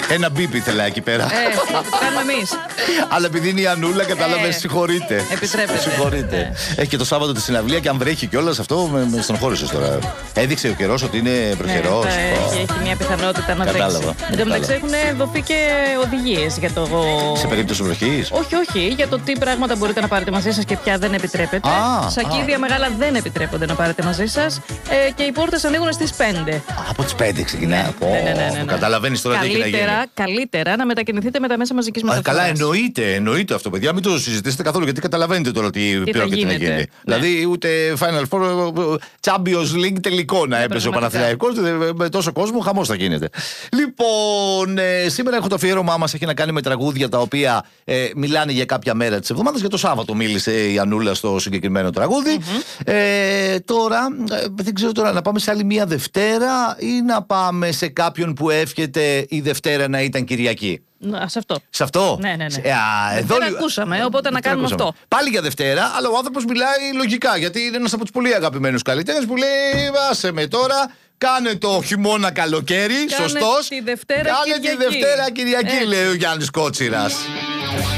Ένα μπίπ ήθελα εκεί πέρα. Κάνουμε εμείς. Αλλά επειδή είναι η Ανούλα, κατάλαβε, συγχωρείτε. Επιτρέπεται. Συγχωρείτε. Έχει και το Σάββατο τη συναυλία και αν βρέχει κιόλας αυτό, με στενοχώρησε τώρα. Έδειξε ο καιρός ότι είναι προχερός. Έχει μια πιθανότητα να βρέξει. Κατάλαβα. Εν τω μεταξύ έχουν δοθεί και οδηγίες για το. Σε περίπτωση βροχής. Όχι, για το τι πράγματα μπορείτε να πάρετε μαζί σας και ποια δεν επιτρέπεται. Σακίδια μεγάλα δεν επιτρέπονται να πάρετε μαζί σας. Και οι πόρτες ανοίγουν στις 5. Από τις 5 ξεκινάει. Ναι. Καταλαβαίνεις τώρα τι έχει να γίνει. Καλύτερα να μετακινηθείτε με τα μέσα μαζικής μεταφοράς. Καλά, εννοείται αυτό, παιδιά. Μην το συζητήσετε καθόλου, γιατί καταλαβαίνετε τώρα τι πρόκειται να γίνει. Ναι. Δηλαδή, ούτε Final Four, Champions League τελικό να έπαιζε ο Παναθηναϊκός, με τόσο κόσμο, χαμός θα γίνεται. Λοιπόν, σήμερα έχω το αφιέρωμά μας, έχει να κάνει με τραγούδια τα οποία μιλάνε για κάποια μέρα της εβδομάδας. Για το Σάββατο μίλησε η Ανούλα στο συγκεκριμένο τραγούδι. Τώρα, δεν ξέρω τώρα, να πάμε σε άλλη μία Δευτέρα ή να πάμε σε κάποιον που εύχεται η Δευτέρα να ήταν Κυριακή. Σε αυτό. Σε αυτό. Ναι. Εδώ δεν ακούσαμε, οπότε να κάνουμε αυτό. Πάλι για Δευτέρα, αλλά ο άνθρωπος μιλάει λογικά. Γιατί είναι ένας από τους πολύ αγαπημένους καλλιτέχνες που λέει: άσε με τώρα, κάνε το χειμώνα καλοκαίρι. Σωστός. Κάνε τη Δευτέρα Κυριακή, λέει ο Γιάννης Κότσιρας.